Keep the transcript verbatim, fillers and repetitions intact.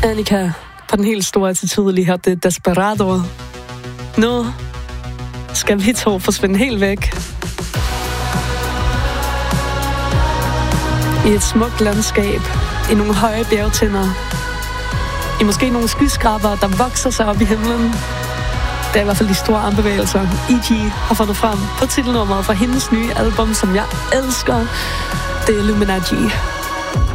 Annika på den helt store attitude lige her, det er Desperado. Nu skal vi to forsvinde helt væk i et smukt landskab, i nogle høje bjergtinder, i måske nogle skyskrabere, der vokser sig op i himlen. Det er i hvert fald de store armbevægelser, E G har fundet frem på titelnummeret fra hendes nye album, som jeg elsker. Det er Illuminati.